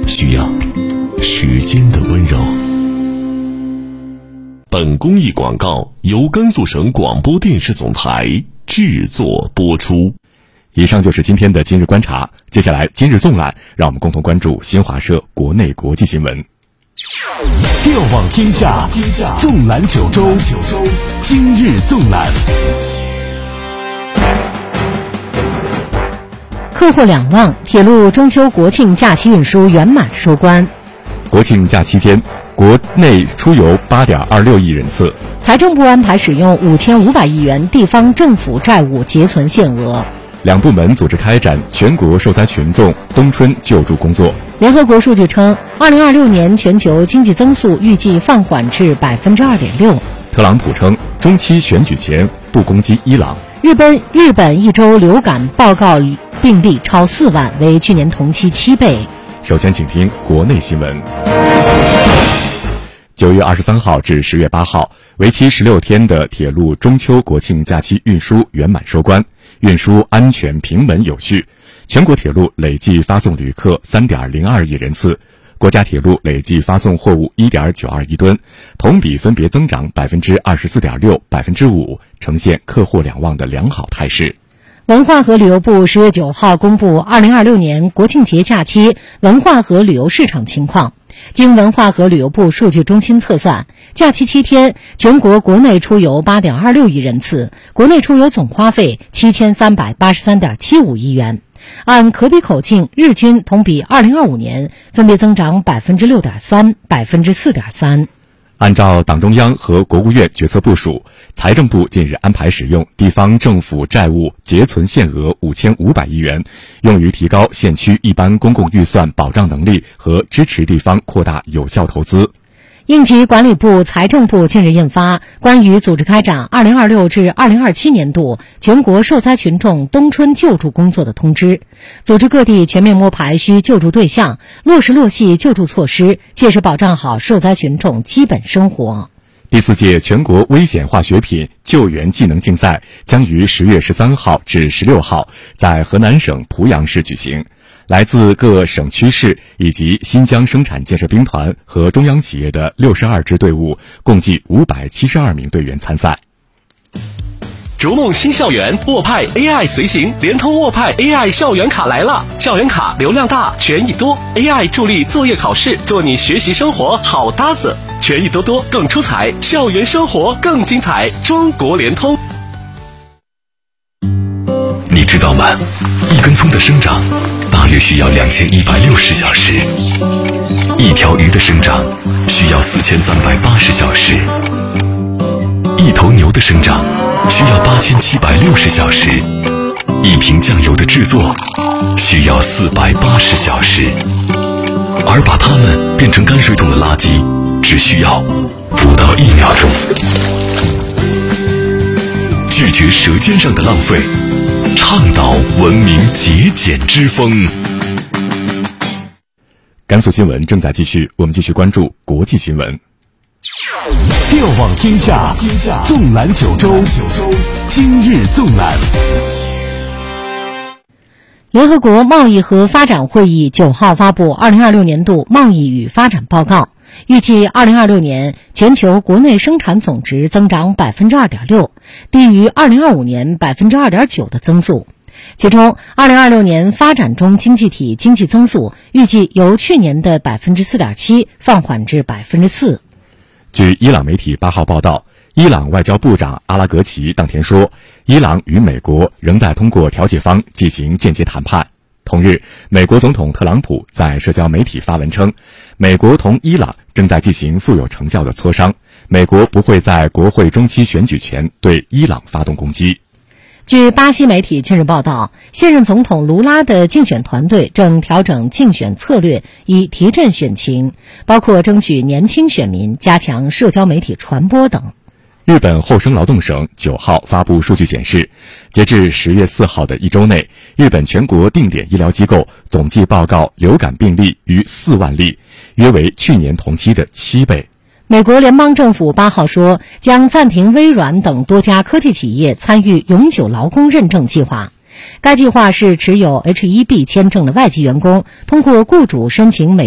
需要时间的温柔。本公益广告由甘肃省广播电视总台制作播出。 以上就是今天的今日观察，接下来今日纵览，让我们共同关注新华社国内国际新闻。 瞭望天下，纵览九州，今日纵览。 客户两旺，铁路中秋国庆假期运输圆满收官。 国庆假期间，国内出游8.26亿人次。 财政部安排使用5500亿元地方政府债务结存限额。 两部门组织开展全国受灾群众冬春救助工作。 联合国数据称，2026年全球经济增速预计放缓至2.6%。 特朗普称，中期选举前不攻击伊朗。 日本一周流感报告病例超4万，为去年同期7倍。 首先请听国内新闻。9月23号至10月8号，为期16天的铁路中秋国庆假期运输圆满收官，运输安全平稳有序。全国铁路累计发送旅客3.02亿人次，国家铁路累计发送货物1.92亿吨，同比分别增长24.6%、5%，呈现客货两旺的良好态势。 文化和旅游部10月9号公布2026年国庆节假期文化和旅游市场情况。经文化和旅游部数据中心测算，假期7天，全国国内出游8.26亿人次，国内出游总花费7383.75亿元。按可比口径，日均同比2025年分别增长6.3%、4.3%。 按照党中央和国务院决策部署，财政部近日安排使用地方政府债务结存限额5500亿元，用于提高县区一般公共预算保障能力和支持地方扩大有效投资。 应急管理部、财政部近日印发关于组织开展2026至2027年度全国受灾群众冬春救助工作的通知，组织各地全面摸排需救助对象，落实落细救助措施，切实保障好受灾群众基本生活。 第4届全国危险化学品救援技能竞赛将于10月13号至16号在河南省濮阳市举行。来自各省区市以及新疆生产建设兵团和中央企业的62支队伍，共计572名队员参赛。 逐梦新校园，沃派 AI 随行，联通沃派 AI 校园卡来了！校园卡流量大，权益多 ，AI 助力作业考试，做你学习生活好搭子，权益多多更出彩，校园生活更精彩。中国联通。 你知道吗？一根葱的生长大约需要2160小时，一条鱼的生长需要4380小时，一头牛的生长需要8760小时，一瓶酱油的制作需要480小时，而把它们变成泔水桶的垃圾只需要不到1秒钟。拒绝舌尖上的浪费，倡导文明节俭之风。 甘肃新闻正在继续，我们继续关注国际新闻。 瞭望天下，纵览九州，今日纵览。 联合国贸易和发展会议9号发布2026年度贸易与发展报告，预计2026年全球国内生产总值增长2.6%，低于2025年2.9%的增速。其中2026年发展中经济体经济增速预计由去年的4.7%放缓至4%。 据伊朗媒体8号报道，伊朗外交部长阿拉格齐当天说，伊朗与美国仍在通过调解方进行间接谈判。同日，美国总统特朗普在社交媒体发文称，美国同伊朗正在进行富有成效的磋商，美国不会在国会中期选举前对伊朗发动攻击。 据巴西媒体近日报道，现任总统卢拉的竞选团队正调整竞选策略，以提振选情，包括争取年轻选民、加强社交媒体传播等。 日本厚生劳动省9号发布数据显示，截至10月4号的一周内，日本全国定点医疗机构总计报告流感病例逾4万例，约为去年同期的7倍。 美国联邦政府8号说，将暂停微软等多家科技企业参与永久劳工认证计划。该计划是持有 H-1B 签证的外籍员工通过雇主申请美